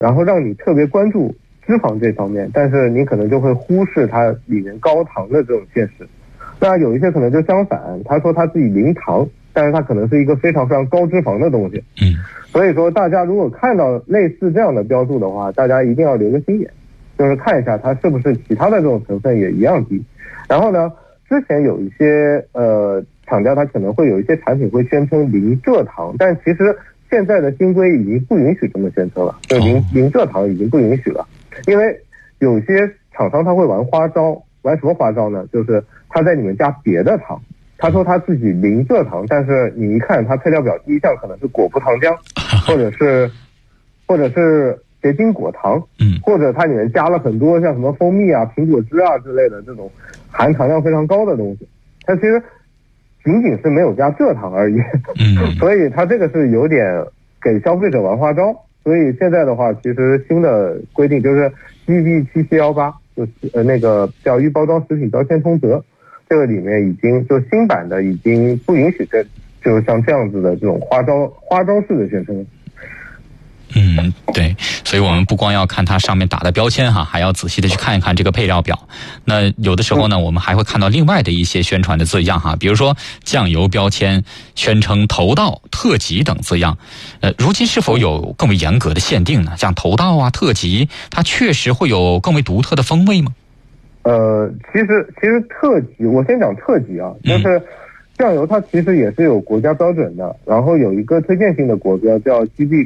然后让你特别关注脂肪这方面，但是你可能就会忽视它里面高糖的这种现实。那有一些可能就相反，他说他自己零糖，但是它可能是一个非常非常高脂肪的东西。所以说大家如果看到类似这样的标注的话，大家一定要留个心眼，就是看一下它是不是其他的这种成分也一样低。然后呢，之前有一些厂家它可能会有一些产品会宣称零蔗糖，但其实现在的新规已经不允许这么宣称了，就零蔗糖已经不允许了。因为有些厂商他会玩花招，玩什么花招呢？就是他在里面加别的糖，他说他自己零蔗糖，但是你一看他配料表第一项可能是果葡糖浆，或者是结晶果糖，或者它里面加了很多像什么蜂蜜啊、苹果汁啊之类的这种含糖量非常高的东西，它其实仅仅是没有加蔗糖而已。所以它这个是有点给消费者玩花招。所以现在的话，其实新的规定就是 GB7718，就是那个叫预包装食品标签通则，这个里面已经就新版的已经不允许就像这样子的这种花招式的宣称。 对，所以我们不光要看它上面打的标签哈，还要仔细的去看一看这个配料表。那有的时候呢，我们还会看到另外的一些宣传的字样哈，比如说酱油标签宣称头道、特级等字样。如今是否有更为严格的限定呢？像头道啊、特级，它确实会有更为独特的风味吗？ 其实特级，我先讲特级啊，就是酱油它其实也是有国家标准的，然后有一个推荐性的国标叫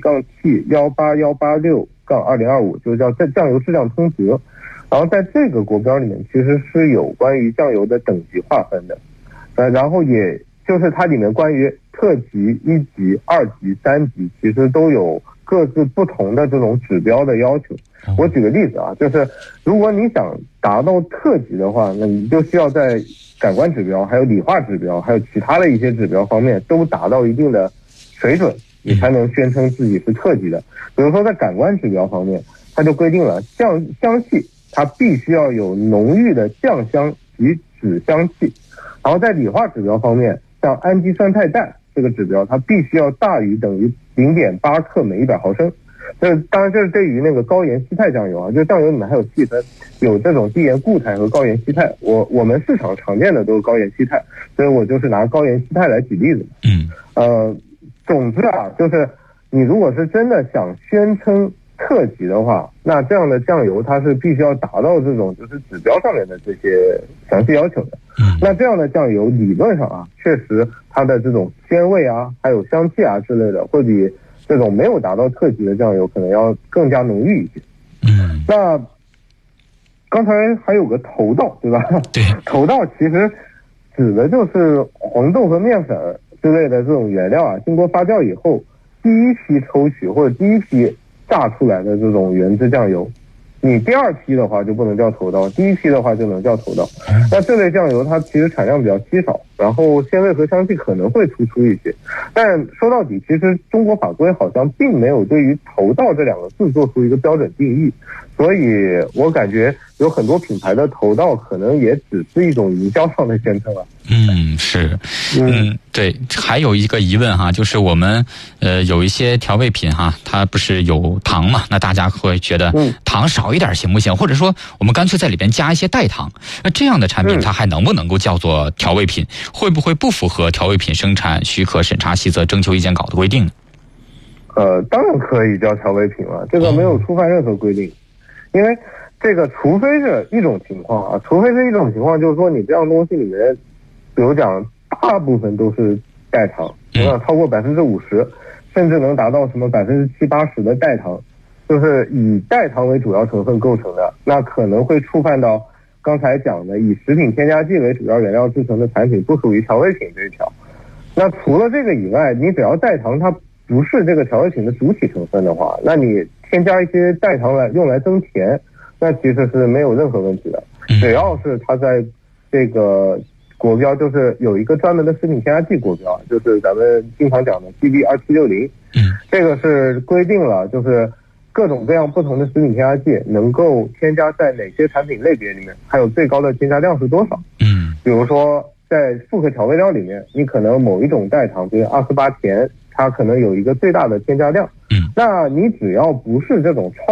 GB-T18186-2025，就是叫酱油质量通则。然后在这个国标里面其实是有关于酱油的等级划分的，然后也就是它里面关于特级、1级、2级、3级其实都有各自不同的这种指标的要求。我举个例子啊，就是如果你想达到特级的话，那你就需要在感官指标、还有理化指标、还有其他的一些指标方面都达到一定的水准，你才能宣称自己是特级的。比如说在感官指标方面，它就规定了香气它必须要有浓郁的酱香及脂香气。然后在理化指标方面，像氨基酸肽氮这个指标，它必须要大于等于 0.8 克每100毫升。当然这是对于那个高盐稀态酱油啊，就酱油里面还有细分，有这种低盐固态和高盐稀态。我们市场常见的都是高盐稀态，所以我就是拿高盐稀态来举例子。总之啊，就是你如果是真的想宣称特级的话，那这样的酱油它是必须要达到这种就是指标上面的这些详细要求的。那这样的酱油理论上啊，确实它的这种鲜味啊，还有香气啊之类的，会比这种没有达到特级的酱油可能要更加浓郁一些。那刚才还有个头道，对吧？ 对， 头道其实指的就是黄豆和面粉之类的这种原料啊，经过发酵以后，第一批抽取或者第一批榨出来的这种原汁酱油。你第二批的话就不能叫头道，第一批的话就能叫头道。那这类酱油它其实产量比较稀少，然后鲜味和香气可能会突出一些。但说到底，其实中国法规好像并没有对于头道这2个字做出一个标准定义，所以我感觉有很多品牌的头道可能也只是一种营销上的宣称了。 是，对，还有一个疑问哈，就是我们有一些调味品哈，它不是有糖嘛？那大家会觉得糖少一点行不行？或者说我们干脆在里边加一些代糖，那这样的产品它还能不能够叫做调味品？会不会不符合调味品生产许可审查细则征求意见稿的规定呢？ 当然可以叫调味品了，这个没有触犯任何规定。因为这个除非是一种情况啊，就是说你这样东西里面，比如讲大部分都是代糖，超过50%，甚至能达到什么70-80%的代糖，就是以代糖为主要成分构成的，那可能会触犯到刚才讲的以食品添加剂为主要原料制成的产品不属于调味品这一条。那除了这个以外，你只要代糖它不是这个调味品的主体成分的话，那你添加一些代糖用来增甜，那其实是没有任何问题的。只要是它在这个国标，就是有一个专门的食品添加剂国标，就是咱们经常讲的 GB2760，这个是规定了就是各种各样不同的食品添加剂能够添加在哪些产品类别里面，还有最高的添加量是多少。比如说在复合调味料里面，你可能某一种代糖，比如阿斯巴甜，它可能有一个最大的添加量，那你只要不是这种超